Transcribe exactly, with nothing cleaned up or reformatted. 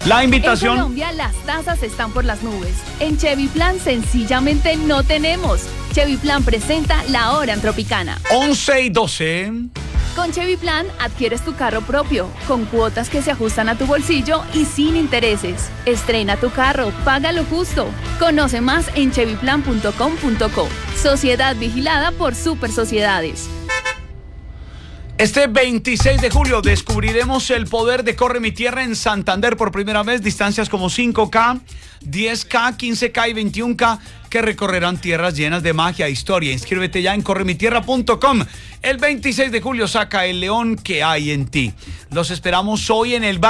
La invitación... En Colombia las tasas están por las nubes. En Chevy Plan sencillamente no tenemos. Chevy Plan presenta la hora en Tropicana. once y doce. Con Chevy Plan adquieres tu carro propio, con cuotas que se ajustan a tu bolsillo y sin intereses. Estrena tu carro, págalo justo. Conoce más en chevy plan punto com punto co. Sociedad vigilada por Super Sociedades. Este veintiséis de julio descubriremos el poder de Corre Mi Tierra en Santander por primera vez. Distancias como cinco K, diez K, quince K y veintiún K que recorrerán tierras llenas de magia e historia. Inscríbete ya en corre mi tierra punto com. El veintiséis de julio saca el león que hay en ti. Los esperamos hoy en el bar.